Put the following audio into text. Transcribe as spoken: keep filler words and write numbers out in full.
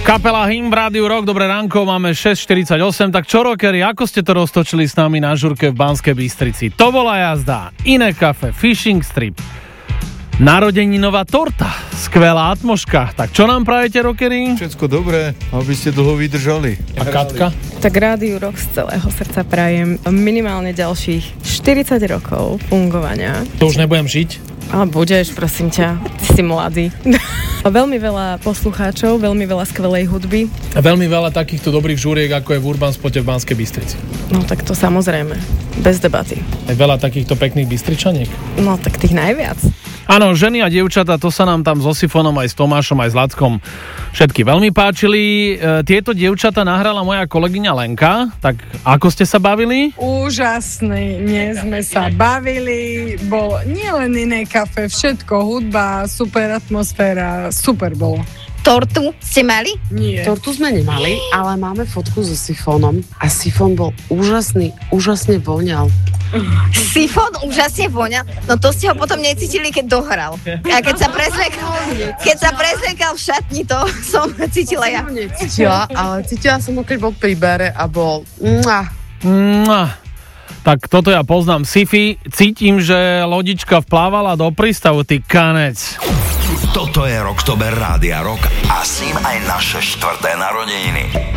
Kapela Hymn v Rádiu Rock, dobré ránko, máme šesť štyridsaťosem, tak čo rockeri, ako ste to roztočili s nami na žurke v Banskej Bystrici? To bola jazda, iné kafe, fishing strip, narodeninová torta, skvelá atmoška, tak čo nám prajete rockeri? Všetko dobré, aby ste dlho vydržali. A Katka? Tak Rádiu Rock z celého srdca prajem minimálne ďalších štyridsať rokov fungovania. To už nebudem žiť? Ale budeš, prosím ťa, ty si mladý. Veľmi veľa poslucháčov, veľmi veľa skvelej hudby. A veľmi veľa takýchto dobrých žúriek, ako je v Urban Spote v Banskej Bystrici. No tak to samozrejme, bez debaty. Je veľa takýchto pekných Bystričaniek? No tak tých najviac. Áno, ženy a dievčatá, to sa nám tam so Sifonom aj s Tomášom, aj s Lackom všetky veľmi páčili. E, tieto dievčatá nahrala moja kolegyňa Lenka, tak ako ste sa bavili? Úžasný, nie sme sa bavili, bol nielen iné kafe, všetko, hudba, super atmosféra, super bolo. Tortu ste mali? Nie. Tortu sme nemali, ale máme fotku so Sifónom a Sifón bol úžasný, úžasne voňal. Sifón úžasne voňal? No to ste ho potom necítili, keď dohral. A keď sa prezliekal, keď sa prezliekal v šatni, to som cítila ja. Necítila, ale cítila som ho, keď bol pri bare a bol... Mua. Mua. Tak toto ja poznám. Sifi, cítim, že lodička vplávala do prístavu, ty kanec. Toto je Rocktober Rádia Rock a s ním aj naše štvrté narodeniny.